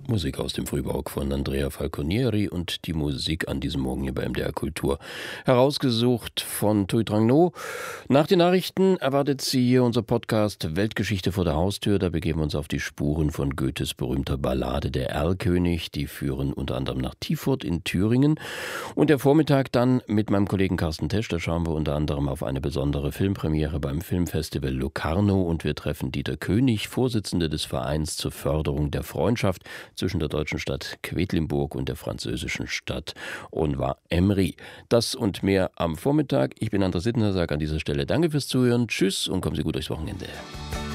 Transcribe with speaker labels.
Speaker 1: Musik aus dem Frühbarock von Andrea Falconieri und die Musik an diesem Morgen hier bei MDR Kultur. Herausgesucht von Thuy Trang No. Nach den Nachrichten erwartet Sie hier unser Podcast Weltgeschichte vor der Haustür. Da begeben wir uns auf die Spuren von Goethes berühmter Ballade Der Erlkönig. Die führen unter anderem nach Tiefurt in Thüringen. Und der Vormittag dann mit meinem Kollegen Carsten Tesch. Da schauen wir unter anderem auf eine besondere Filmpremiere beim Filmfestival Locarno. Und wir treffen Dieter König, Vorsitzende des Vereins zur Förderung der Freundschaft zwischen der deutschen Stadt Quedlinburg und der französischen Stadt Onva-Emry. Das und mehr am Vormittag. Ich bin André Sittner, sage an dieser Stelle danke fürs Zuhören. Tschüss und kommen Sie gut durchs Wochenende.